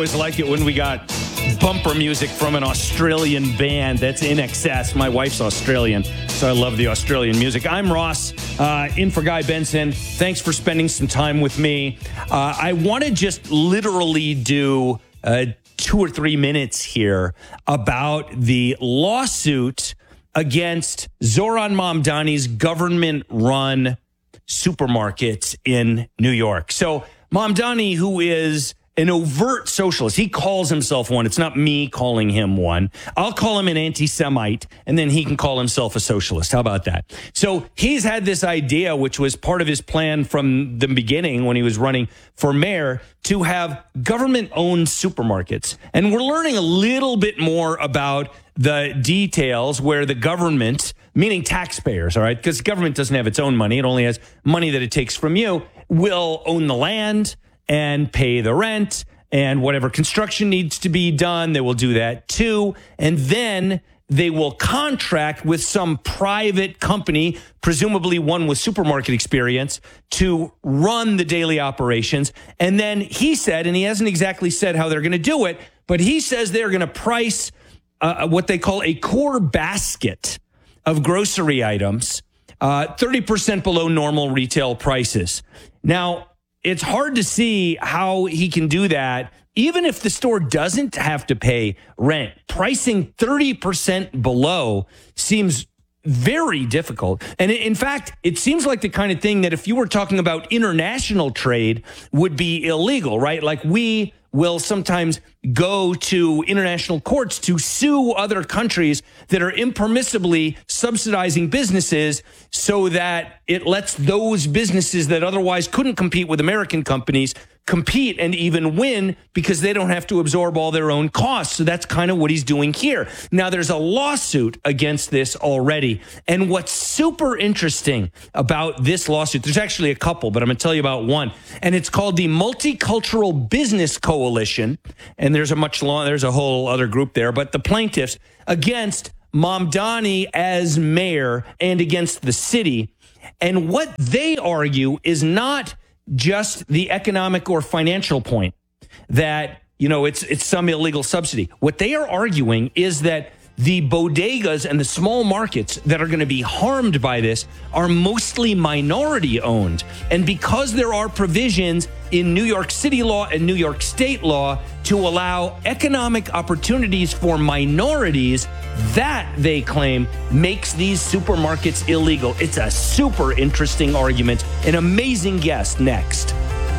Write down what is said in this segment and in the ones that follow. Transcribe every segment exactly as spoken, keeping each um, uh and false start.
always like it when we got bumper music from an Australian band. That's I N X S. My wife's Australian, so I love the Australian music. I'm Ross, uh, in for Guy Benson. Thanks for spending some time with me. Uh, I want to just literally do uh, two or three minutes here about the lawsuit against Zoran Mamdani's government-run supermarkets in New York. So Mamdani, who is an overt socialist, he calls himself one. It's not me calling him one. I'll call him an anti-Semite, and then he can call himself a socialist. How about that? So he's had this idea, which was part of his plan from the beginning when he was running for mayor, to have government-owned supermarkets. And we're learning a little bit more about the details where the government, meaning taxpayers, all right, because government doesn't have its own money. It only has money that it takes from you, will own the land and pay the rent, and whatever construction needs to be done, they will do that too. And then they will contract with some private company, presumably one with supermarket experience, to run the daily operations. And then he said, and he hasn't exactly said how they're going to do it, but he says they're going to price uh, what they call a core basket of grocery items, uh, thirty percent below normal retail prices. Now, it's hard to see how he can do that, even if the store doesn't have to pay rent. Pricing thirty percent below seems very difficult. And in fact, it seems like the kind of thing that if you were talking about international trade would be illegal, right? Like we will sometimes go to international courts to sue other countries that are impermissibly subsidizing businesses so that it lets those businesses that otherwise couldn't compete with American companies compete and even win because they don't have to absorb all their own costs. So that's kind of what he's doing here. Now, there's a lawsuit against this already. And what's super interesting about this lawsuit, there's actually a couple, but I'm going to tell you about one. And it's called the Multicultural Business Coalition. And there's a much long, there's a whole other group there. But the plaintiffs against Mamdani as mayor and against the city. And what they argue is not just the economic or financial point that, you know, it's it's some illegal subsidy. What they are arguing is that the bodegas and the small markets that are going to be harmed by this are mostly minority owned. And because there are provisions in New York City law and New York state law to allow economic opportunities for minorities, that, they claim, makes these supermarkets illegal. It's a super interesting argument. An amazing guest next.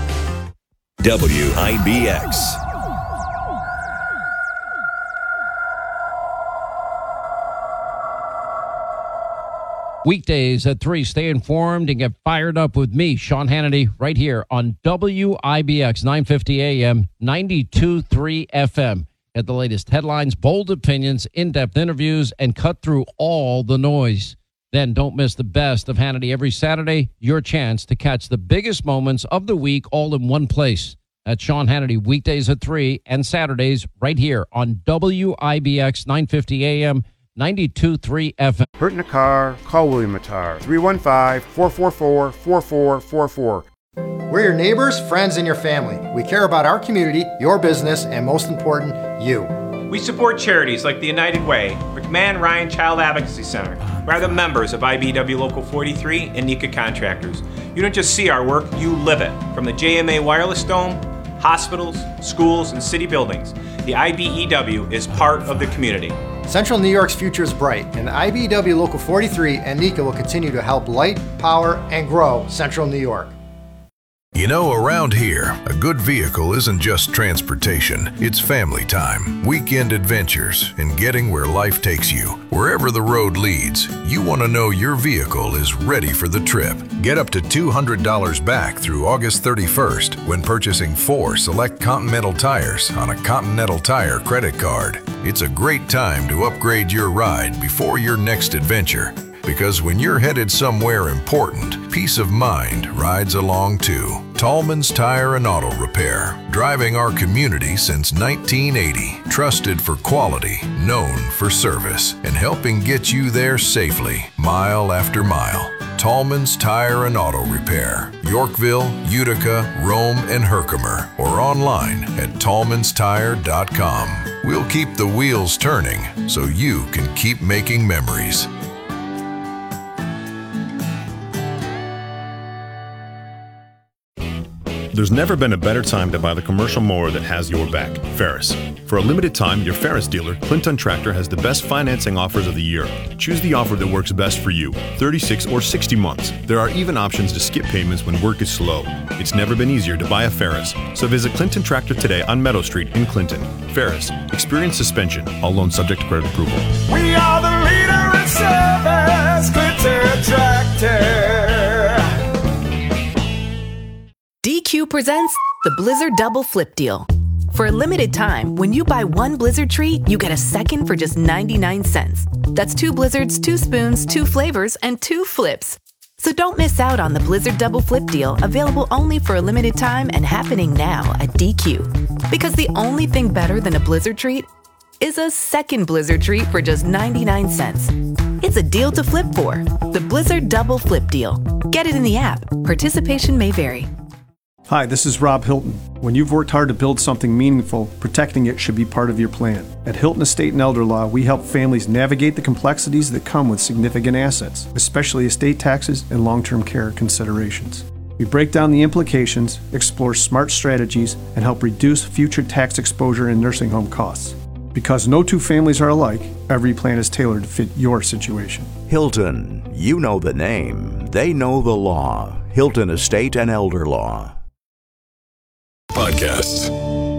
W I B X. Weekdays at three, stay informed and get fired up with me, Sean Hannity, right here on W I B X, nine fifty A M, ninety-two point three F M. Get the latest headlines, bold opinions, in-depth interviews, and cut through all the noise. Then don't miss the best of Hannity every Saturday, your chance to catch the biggest moments of the week all in one place. That's Sean Hannity, weekdays at three and Saturdays right here on W I B X, nine fifty A M, ninety-two point three F M. Hurt in a car? Call William Mattar. three one five, four four four, four four four four. We're your neighbors, friends, and your family. We care about our community, your business, and most important, you. We support charities like the United Way, McMahon Ryan Child Advocacy Center. We're the members of I B W Local forty-three and Nika Contractors. You don't just see our work, you live it. From the J M A Wireless Dome, hospitals, schools, and city buildings, the I B E W is part of the community. Central New York's future is bright, and the I B W Local forty-three and Nika will continue to help light, power, and grow Central New York. You know, around here, a good vehicle isn't just transportation. It's family time, weekend adventures, and getting where life takes you. Wherever the road leads, you want to know your vehicle is ready for the trip. Get up to two hundred dollars back through August thirty-first when purchasing four select Continental tires on a Continental Tire credit card. It's a great time to upgrade your ride before your next adventure. Because when you're headed somewhere important, peace of mind rides along too. Tallman's Tire and Auto Repair, driving our community since nineteen eighty. Trusted for quality, known for service, and helping get you there safely, mile after mile. Tallman's Tire and Auto Repair, Yorkville, Utica, Rome, and Herkimer, or online at tallmans tire dot com. We'll keep the wheels turning so you can keep making memories. There's never been a better time to buy the commercial mower that has your back, Ferris. For a limited time, your Ferris dealer, Clinton Tractor, has the best financing offers of the year. Choose the offer that works best for you, thirty-six or sixty months. There are even options to skip payments when work is slow. It's never been easier to buy a Ferris. So visit Clinton Tractor today on Meadow Street in Clinton. Ferris, experience suspension. All loans subject to credit approval. We are the leader in service, Clinton Tractor. D Q presents the Blizzard Double Flip Deal. For a limited time, when you buy one Blizzard treat, you get a second for just ninety-nine cents. That's two Blizzards, two spoons, two flavors, and two flips. So don't miss out on the Blizzard Double Flip Deal, available only for a limited time and happening now at D Q. Because the only thing better than a Blizzard treat is a second Blizzard treat for just ninety-nine cents. It's a deal to flip for. The Blizzard Double Flip Deal. Get it in the app. Participation may vary. Hi, this is Rob Hilton. When you've worked hard to build something meaningful, protecting it should be part of your plan. At Hilton Estate and Elder Law, we help families navigate the complexities that come with significant assets, especially estate taxes and long-term care considerations. We break down the implications, explore smart strategies, and help reduce future tax exposure and nursing home costs. Because no two families are alike, every plan is tailored to fit your situation. Hilton, you know the name, they know the law. Hilton Estate and Elder Law. Podcasts.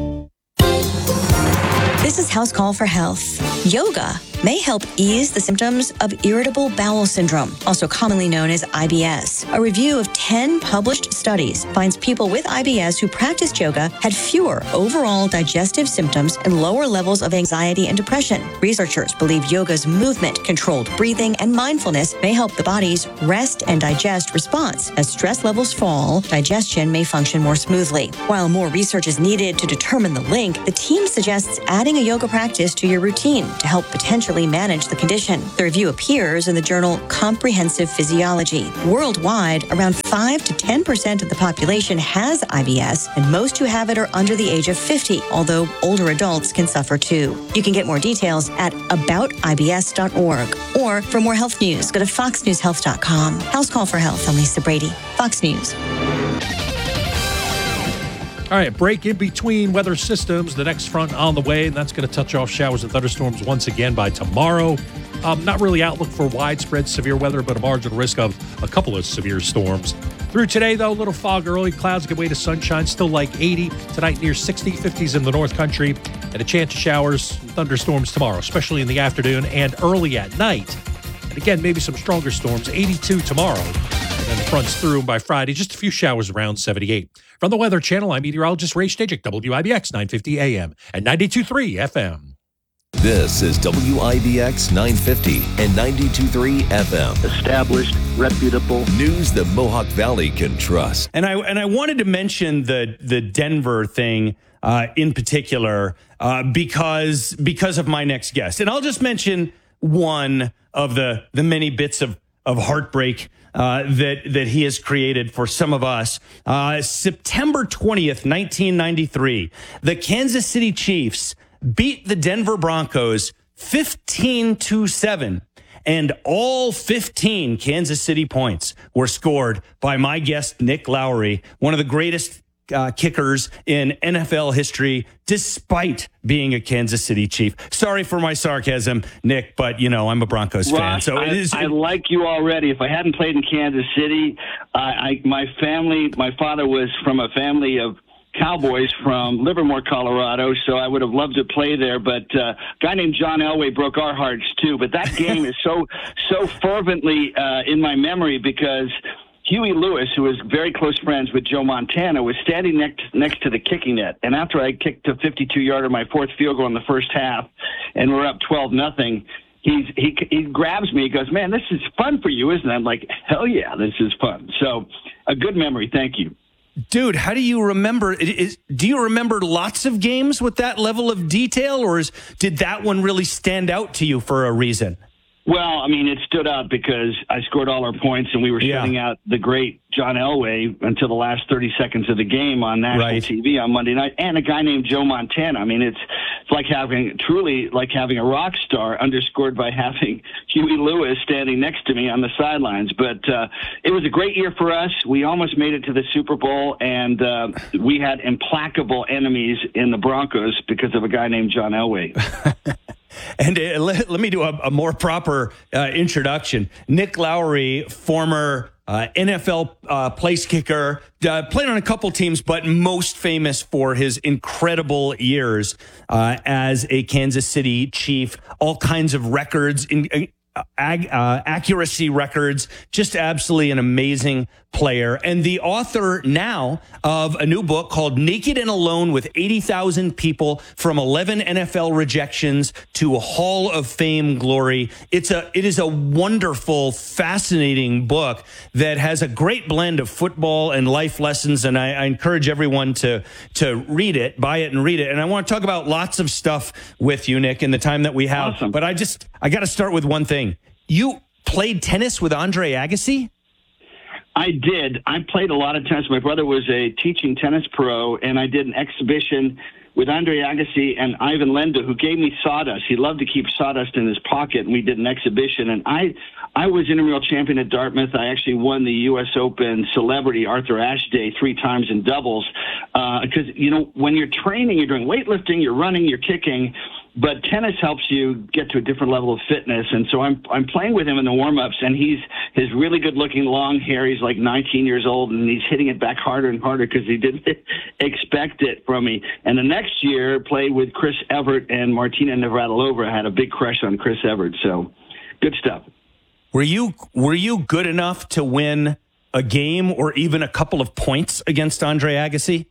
This is House Call for Health. Yoga may help ease the symptoms of irritable bowel syndrome, also commonly known as I B S. A review of ten published studies finds people with I B S who practiced yoga had fewer overall digestive symptoms and lower levels of anxiety and depression. Researchers believe yoga's movement, controlled breathing, and mindfulness may help the body's rest and digest response. As stress levels fall, digestion may function more smoothly. While more research is needed to determine the link, the team suggests adding a yoga practice to your routine to help potentially manage the condition. The review appears in the journal Comprehensive Physiology. Worldwide, around five to ten percent of the population has I B S, and most who have it are under the age of fifty, although older adults can suffer too. You can get more details at about I B S dot org. Or for more health news, go to fox news health dot com. House Call for Health. I'm Lisa Brady, Fox News. All right, break in between weather systems. The next front on the way, and that's going to touch off showers and thunderstorms once again by tomorrow. Um, not really outlook for widespread severe weather, but a marginal risk of a couple of severe storms. Through today, though, a little fog early. Clouds give way to sunshine, still like eighty. Tonight, near sixty, fifties in the North Country. And a chance of showers and thunderstorms tomorrow, especially in the afternoon and early at night. And again, maybe some stronger storms, eighty-two tomorrow. And then the front's through by Friday, just a few showers around seventy-eight. From the Weather Channel, I'm meteorologist Ray Stajic, W I B X nine fifty A M and ninety-two point three F M. This is W I B X nine fifty and ninety-two point three F M. Established, reputable news the Mohawk Valley can trust. And I and I wanted to mention the the Denver thing uh, in particular uh, because because of my next guest, and I'll just mention one of the the many bits of of heartbreak Uh, that that he has created for some of us. Uh, September twentieth, nineteen ninety-three, the Kansas City Chiefs beat the Denver Broncos fifteen to seven, and all fifteen Kansas City points were scored by my guest, Nick Lowery, one of the greatest Uh, kickers in N F L history, despite being a Kansas City Chief. Sorry for my sarcasm, Nick, but, you know, I'm a Broncos Ross, fan. So I, it is. I like you already. If I hadn't played in Kansas City, I, I my family, my father was from a family of Cowboys from Livermore, Colorado, so I would have loved to play there. But uh, a guy named John Elway broke our hearts, too. But that game is so, so fervently uh, in my memory because Huey Lewis, who was very close friends with Joe Montana, was standing next next to the kicking net. And after I kicked a fifty-two-yarder, my fourth field goal in the first half, and we're up twelve nothing, he's he he grabs me. He goes, "Man, this is fun for you, isn't it?" I'm like, "Hell yeah, this is fun." So a good memory. Thank you. Dude, how do you remember? Is, do you remember lots of games with that level of detail, or is, did that one really stand out to you for a reason? Well, I mean, it stood out because I scored all our points, and we were shutting yeah. out the great John Elway until the last thirty seconds of the game on national right. T V on Monday night, and a guy named Joe Montana. I mean, it's, it's like having, truly like having a rock star underscored by having Huey Lewis standing next to me on the sidelines. But uh, it was a great year for us. We almost made it to the Super Bowl, and uh, we had implacable enemies in the Broncos because of a guy named John Elway. And uh, let, let me do a, a more proper uh, introduction. Nick Lowery, former uh, N F L uh, place kicker, uh, played on a couple teams, but most famous for his incredible years uh, as a Kansas City Chief. All kinds of records, in, uh, ag, uh, accuracy records, just absolutely an amazing player, and the author now of a new book called Naked and Alone with eighty thousand People, from eleven N F L Rejections to Hall of Fame Glory. It's a, it is a wonderful, fascinating book that has a great blend of football and life lessons, and I, I encourage everyone to, to read it, buy it and read it. And I want to talk about lots of stuff with you, Nick, in the time that we have. Awesome. But I just, I got to start with one thing. You played tennis with Andre Agassi? I did. I played a lot of tennis. My brother was a teaching tennis pro, and I did an exhibition with Andre Agassi and Ivan Lendl, who gave me sawdust. He loved to keep sawdust in his pocket, and we did an exhibition. And I I was intramural champion at Dartmouth. I actually won the U S Open Celebrity Arthur Ashe Day three times in doubles. Because, uh, you know, when you're training, you're doing weightlifting, you're running, you're kicking, but tennis helps you get to a different level of fitness. And so I'm I'm playing with him in the warm-ups, and he's his really good-looking long hair. He's like nineteen years old, and he's hitting it back harder and harder because he didn't expect it from me. And the next year, played with Chris Evert and Martina Navratilova. I had a big crush on Chris Evert, so good stuff. Were you were you good enough to win a game or even a couple of points against Andre Agassi?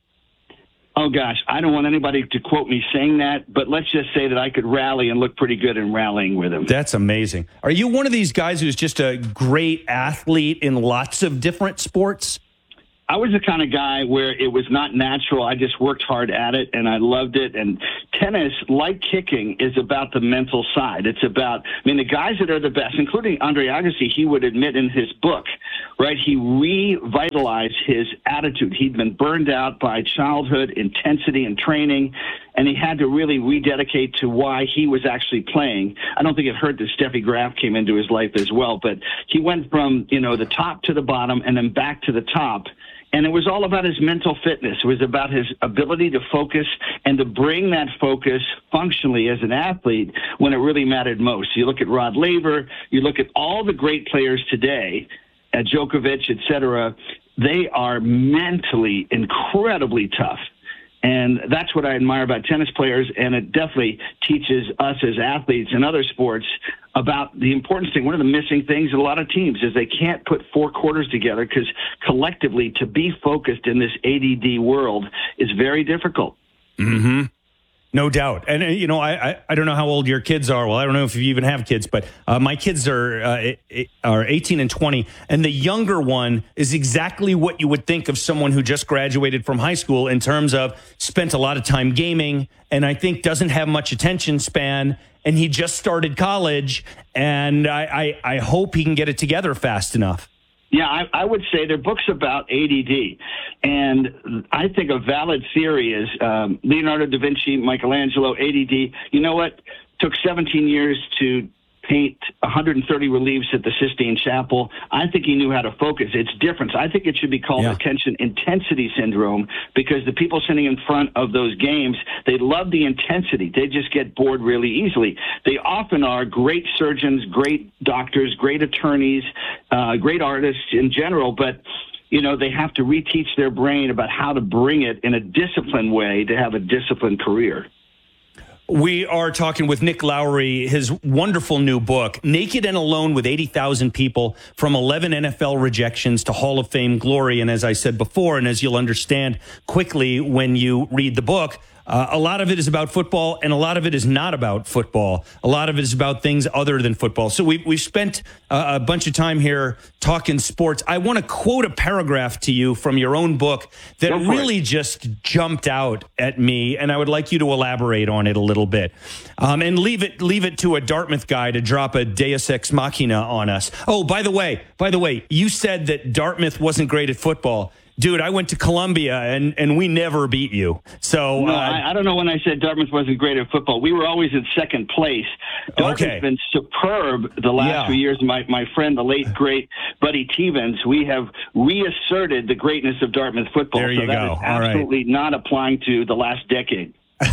Oh, gosh, I don't want anybody to quote me saying that, but let's just say that I could rally and look pretty good in rallying with him. That's amazing. Are you one of these guys who's just a great athlete in lots of different sports? I was the kind of guy where it was not natural. I just worked hard at it, and I loved it. And tennis, like kicking, is about the mental side. It's about, I mean, the guys that are the best, including Andre Agassi, he would admit in his book, right, he revitalized his attitude. He'd been burned out by childhood intensity and training, and he had to really rededicate to why he was actually playing. I don't think it hurt that Steffi Graf came into his life as well, but he went from, you know, the top to the bottom and then back to the top. And it was all about his mental fitness. It was about his ability to focus and to bring that focus functionally as an athlete when it really mattered most. You look at Rod Laver, you look at all the great players today, at Djokovic, et cetera, they are mentally incredibly tough. And that's what I admire about tennis players, and it definitely teaches us as athletes in other sports about the importance thing. One of the missing things in a lot of teams is they can't put four quarters together because collectively to be focused in this A D D world is very difficult. Mm-hmm. No doubt. And, uh, you know, I, I I don't know how old your kids are. Well, I don't know if you even have kids, but uh, my kids are uh, are eighteen and twenty. And the younger one is exactly what you would think of someone who just graduated from high school in terms of spent a lot of time gaming and I think doesn't have much attention span. And he just started college. And I, I, I hope he can get it together fast enough. Yeah, I, I would say they're books about A D D. And I think a valid theory is um, Leonardo da Vinci, Michelangelo, A D D. You know what? Took seventeen years to paint one hundred thirty reliefs at the Sistine Chapel. I think he knew how to focus. It's different. I think it should be called yeah. attention intensity syndrome because the people sitting in front of those games, they love the intensity. They just get bored really easily. They often are great surgeons, great doctors, great attorneys, uh, great artists in general, but you know, they have to reteach their brain about how to bring it in a disciplined way to have a disciplined career. We are talking with Nick Lowery, his wonderful new book, Naked and Alone with eighty thousand People, from eleven N F L Rejections to Hall of Fame Glory. And as I said before, and as you'll understand quickly when you read the book, Uh, a lot of it is about football, and a lot of it is not about football. A lot of it is about things other than football. So we've, we've spent uh, a bunch of time here talking sports. I want to quote a paragraph to you from your own book that really just jumped out at me, and I would like you to elaborate on it a little bit. Um, and leave it leave it to a Dartmouth guy to drop a Deus Ex Machina on us. Oh, by the way, by the way, you said that Dartmouth wasn't great at football. Dude, I went to Columbia, and, and we never beat you. So no, uh, I, I don't know when I said Dartmouth wasn't great at football. We were always in second place. Dartmouth's okay. been superb the last Yeah. few years. My my friend, the late, great Buddy Tevens, we have reasserted the greatness of Dartmouth football. There you so that go. is All right. absolutely not applying to the last decade.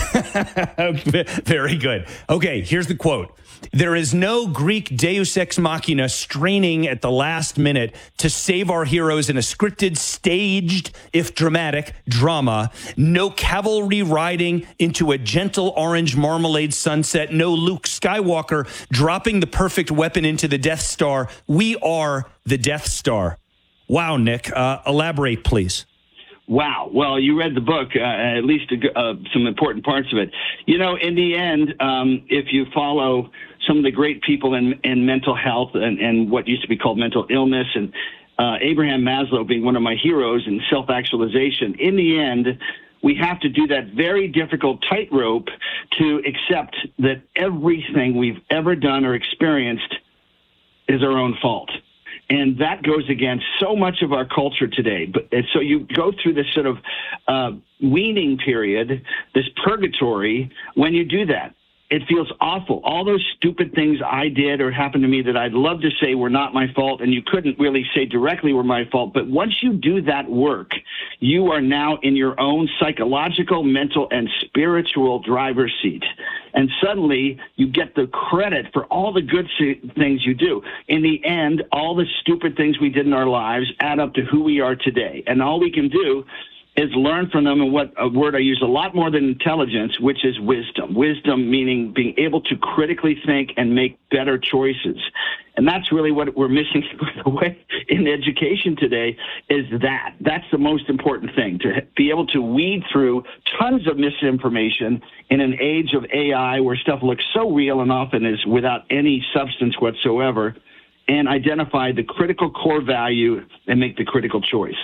Very good. Okay, here's the quote. There is no Greek Deus Ex Machina straining at the last minute to save our heroes in a scripted, staged, if dramatic, drama. No cavalry riding into a gentle orange marmalade sunset. No Luke Skywalker dropping the perfect weapon into the Death Star. We are the Death Star. Wow, Nick. Uh, elaborate, please. Wow. Well, you read the book, uh, at least uh, some important parts of it. You know, in the end, um, if you follow some of the great people in, in mental health and, and what used to be called mental illness, and uh, Abraham Maslow being one of my heroes in self-actualization, in the end, we have to do that very difficult tightrope to accept that everything we've ever done or experienced is our own fault. And that goes against so much of our culture today. But and so you go through this sort of uh, weaning period, this purgatory, when you do that. It feels awful. All those stupid things I did or happened to me that I'd love to say were not my fault, and you couldn't really say directly were my fault. But once you do that work, you are now in your own psychological, mental, and spiritual driver's seat. And suddenly you get the credit for all the good things you do. In the end, all the stupid things we did in our lives add up to who we are today. And all we can do is learn from them, and what a word I use a lot more than intelligence, which is wisdom. Wisdom meaning being able to critically think and make better choices. And that's really what we're missing away in education today, is that. That's the most important thing, to be able to weed through tons of misinformation in an age of A I where stuff looks so real and often is without any substance whatsoever, and identify the critical core value and make the critical choice.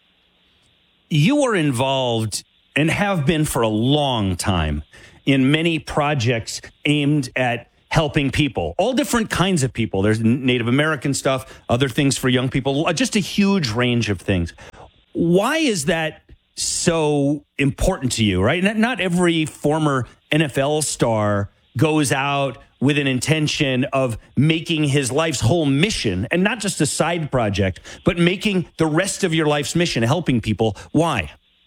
You are involved, and have been for a long time, in many projects aimed at helping people, all different kinds of people. There's Native American stuff, other things for young people, just a huge range of things. Why is that so important to you, right? Not, not every former N F L star goes out with an intention of making his life's whole mission, and not just a side project, but making the rest of your life's mission, helping people. Why?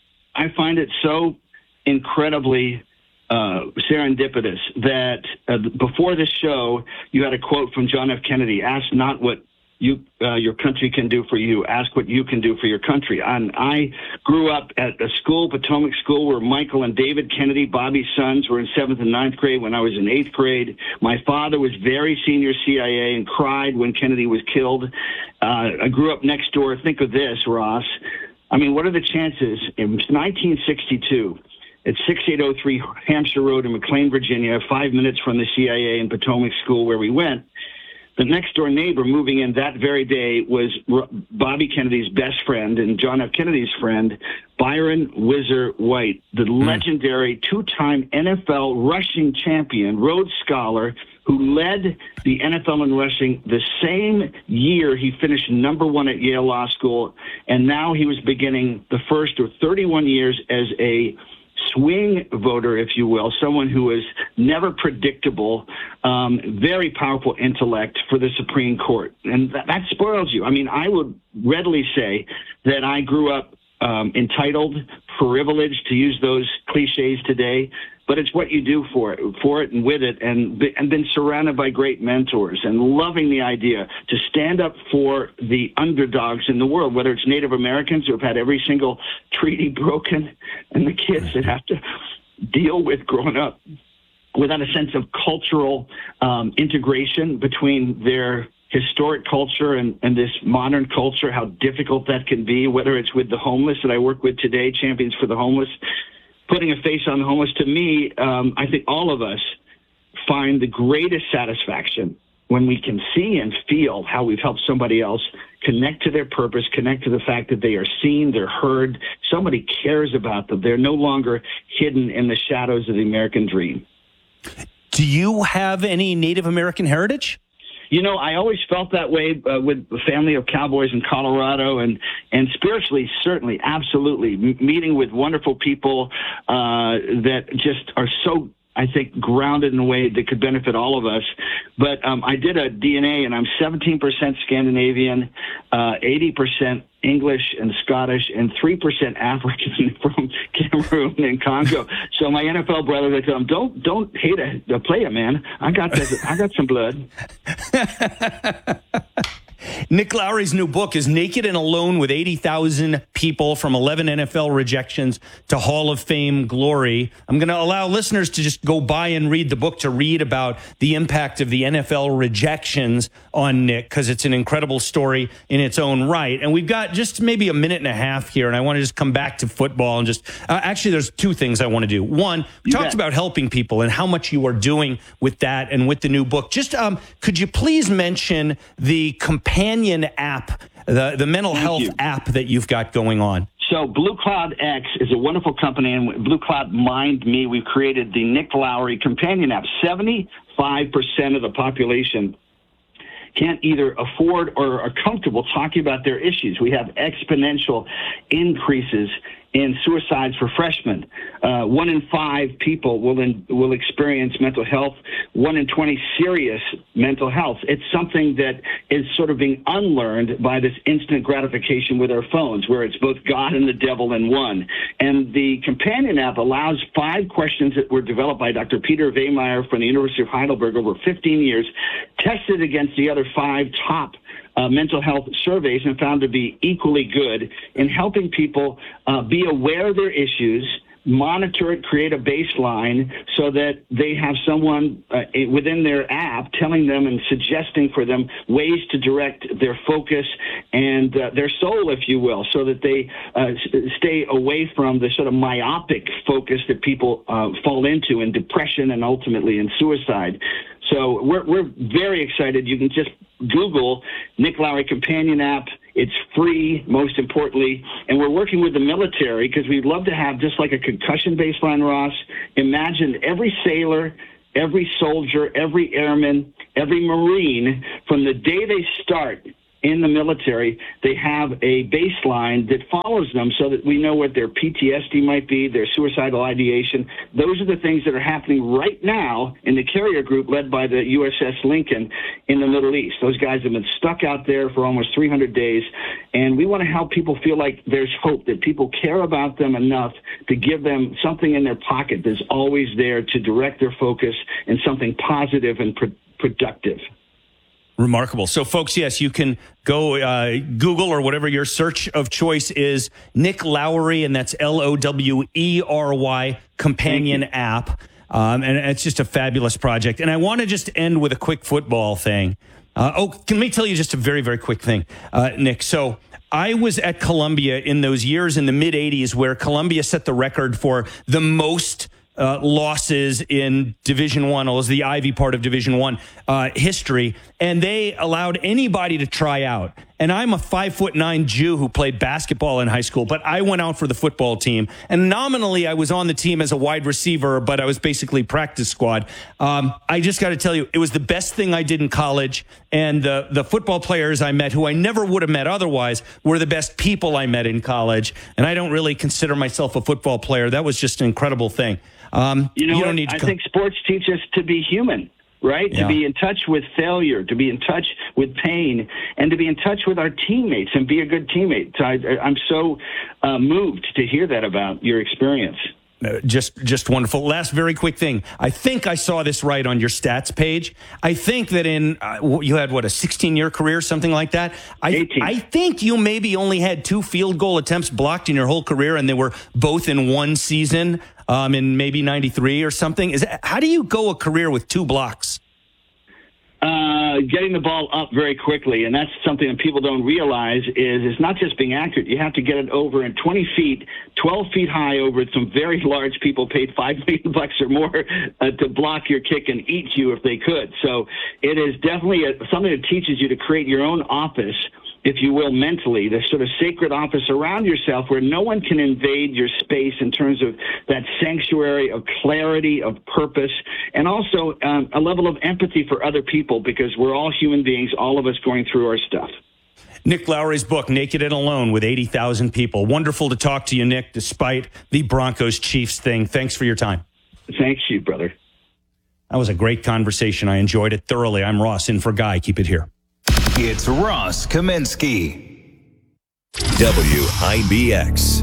I find it so incredibly uh, serendipitous that uh, before this show, you had a quote from John F. Kennedy: "Ask not what you uh, your country can do for you, ask what you can do for your country." And I grew up at a school, Potomac School, where Michael and David Kennedy, Bobby's sons, were in seventh and ninth grade when I was in eighth grade. My father was very senior C I A and cried when Kennedy was killed. Uh, I grew up next door. Think of this, Ross. I mean, what are the chances? In nineteen sixty-two, at sixty-eight oh three Hampshire Road in McLean, Virginia, five minutes from the C I A and Potomac School where we went, the next door neighbor moving in that very day was Bobby Kennedy's best friend and John F. Kennedy's friend, Byron Whizzer White, the mm. legendary two-time N F L rushing champion, Rhodes Scholar, who led the N F L in rushing the same year he finished number one at Yale Law School. And now he was beginning the first of thirty-one years as a swing voter, if you will, someone who is never predictable, um, very powerful intellect for the Supreme Court. And that, that spoils you. I mean, I would readily say that I grew up um, entitled, privileged, to use those cliches today, but it's what you do for it, for it and with it, and, and been surrounded by great mentors and loving the idea to stand up for the underdogs in the world, whether it's Native Americans who have had every single treaty broken and the kids that have to deal with growing up without a sense of cultural um, integration between their historic culture and, and this modern culture, how difficult that can be, whether it's with the homeless that I work with today, Champions for the Homeless. putting a face on the homeless, to me, um, I think all of us find the greatest satisfaction when we can see and feel how we've helped somebody else connect to their purpose, connect to the fact that they are seen, they're heard, somebody cares about them. They're no longer hidden in the shadows of the American dream. Do you have any Native American heritage? You know, I always felt that way uh, with the family of cowboys in Colorado, and, and spiritually, certainly, absolutely. M- meeting with wonderful people uh, that just are so, I think, grounded in a way that could benefit all of us. But um, I did a D N A, and I'm seventeen percent Scandinavian, uh, eighty percent English and Scottish, and three percent African from Cameroon and Congo. So my N F L brothers, I tell them, don't don't hate a, a player, man. I got this, I got some blood. Nick Lowery's new book is Naked and Alone with eighty thousand people from eleven N F L rejections to Hall of Fame glory. I'm going to allow listeners to just go by and read the book to read about the impact of the N F L rejections on Nick, because it's an incredible story in its own right. And we've got just maybe a minute and a half here, and I want to just come back to football and just uh, actually there's two things I want to do. One, we talked bet. about helping people and how much you are doing with that and with the new book. Just um, could you please mention the companion app, the, the mental Thank health you. app that you've got going on? So Blue Cloud X is a wonderful company, and Blue Cloud Mind Me, we've created the Nick Lowery companion app. seventy-five percent of the population can't either afford or are comfortable talking about their issues. We have exponential increases in suicides for freshmen. Uh, one in five people will in, will experience mental health. One in twenty serious mental health. It's something that is sort of being unlearned by this instant gratification with our phones, where it's both God and the devil in one. And the companion app allows five questions that were developed by Doctor Peter Wehmeyer from the University of Heidelberg over fifteen years, tested against the other five top Uh, mental health surveys, and found to be equally good in helping people uh, be aware of their issues, monitor it, create a baseline so that they have someone uh, within their app telling them and suggesting for them ways to direct their focus and uh, their soul, if you will, so that they uh, stay away from the sort of myopic focus that people uh, fall into in depression and ultimately in suicide. So we're, we're very excited. You can just Google Nick Lowery Companion app. It's free, most importantly. And we're working with the military because we'd love to have just like a concussion baseline, Ross. Imagine every sailor, every soldier, every airman, every Marine, from the day they start in the military, they have a baseline that follows them so that we know what their P T S D might be, their suicidal ideation. Those are the things that are happening right now in the carrier group led by the U S S Lincoln in the Middle East. Those guys have been stuck out there for almost three hundred days, and we want to help people feel like there's hope, that people care about them enough to give them something in their pocket that's always there to direct their focus in something positive and pro- productive. Remarkable. So, folks, yes, you can go uh, Google or whatever your search of choice is, Nick Lowery, and that's L O W E R Y, companion app. Um, and it's just a fabulous project. And I want to just end with a quick football thing. Uh, oh, can me tell you just a very, very quick thing, uh, Nick. So I was at Columbia in those years in the mid eighties where Columbia set the record for the most Uh, losses in Division One, or was the Ivy part of Division One uh, history, and they allowed anybody to try out. And I'm a five foot nine Jew who played basketball in high school, but I went out for the football team. And nominally, I was on the team as a wide receiver, but I was basically practice squad. Um, I just got to tell you, it was the best thing I did in college. And the the football players I met, who I never would have met otherwise, were the best people I met in college. And I don't really consider myself a football player. That was just an incredible thing. Um, you know, you don't what? need to I co- think sports teach us to be human, right? Yeah. To be in touch with failure, to be in touch with pain, and to be in touch with our teammates and be a good teammate. So I, I'm so uh, moved to hear that about your experience. Uh, just just wonderful. Last very quick thing. I think I saw this right on your stats page. I think that in, uh, you had, what, a sixteen-year career, something like that? I, I think you maybe only had two field goal attempts blocked in your whole career, and they were both in one season, um, in maybe ninety-three or something. Is that, how do you go a career with two blocks? uh, getting the ball up very quickly, and that's something that people don't realize is it's not just being accurate. You have to get it over in twenty feet, twelve feet high over some very large people paid five million bucks or more uh, to block your kick and eat you if they could. So it is definitely a, something that teaches you to create your own office, if you will, mentally, the sort of sacred office around yourself where no one can invade your space in terms of that sanctuary of clarity, of purpose, and also um, a level of empathy for other people, because we're all human beings, all of us going through our stuff. Nick Lowry's book, Naked and Alone, with eighty thousand people. Wonderful to talk to you, Nick, despite the Broncos-Chiefs thing. Thanks for your time. Thanks you, brother. That was a great conversation. I enjoyed it thoroughly. I'm Ross, in for Guy. Keep it here. It's Ross Kaminsky. W I B X.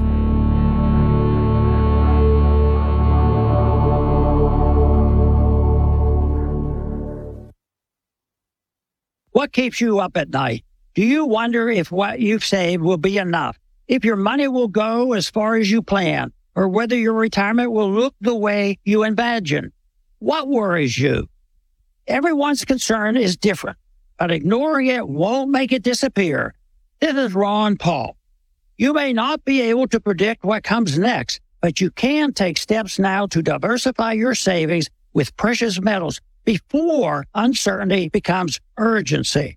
What keeps you up at night? Do you wonder if what you've saved will be enough? If your money will go as far as you plan? Or whether your retirement will look the way you imagine? What worries you? Everyone's concern is different, but ignoring it won't make it disappear. This is Ron Paul. You may not be able to predict what comes next, but you can take steps now to diversify your savings with precious metals before uncertainty becomes urgency.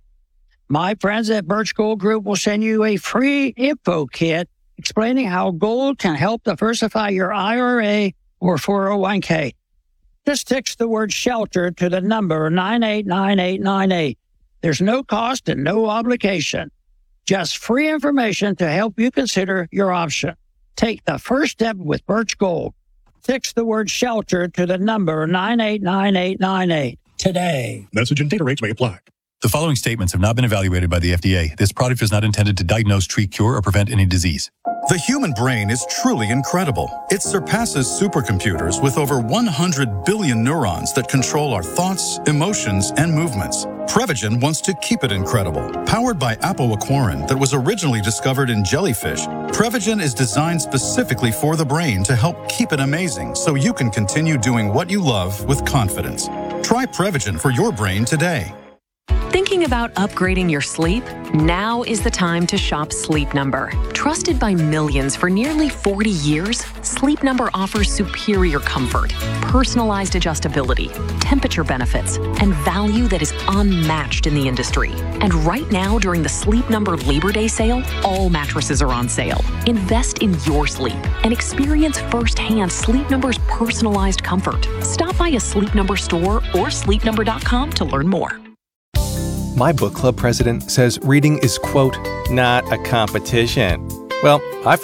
My friends at Birch Gold Group will send you a free info kit explaining how gold can help diversify your I R A or four oh one k. Just text the word SHELTER to the number nine eight nine eight nine eight. There's no cost and no obligation. Just free information to help you consider your option. Take the first step with Birch Gold. Text the word SHELTER to the number nine eight nine eight nine eight today. Message and data rates may apply. The following statements have not been evaluated by the F D A. This product is not intended to diagnose, treat, cure, or prevent any disease. The human brain is truly incredible. It surpasses supercomputers with over one hundred billion neurons that control our thoughts, emotions, and movements. Prevagen wants to keep it incredible. Powered by apoaquarin that was originally discovered in jellyfish, Prevagen is designed specifically for the brain to help keep it amazing so you can continue doing what you love with confidence. Try Prevagen for your brain today. Thinking about upgrading your sleep? Now is the time to shop Sleep Number. Trusted by millions for nearly forty years, Sleep Number offers superior comfort, personalized adjustability, temperature benefits, and value that is unmatched in the industry. And right now, during the Sleep Number Labor Day sale, all mattresses are on sale. Invest in your sleep and experience firsthand Sleep Number's personalized comfort. Stop by a Sleep Number store or sleep number dot com to learn more. My book club president says reading is, quote, not a competition. Well, I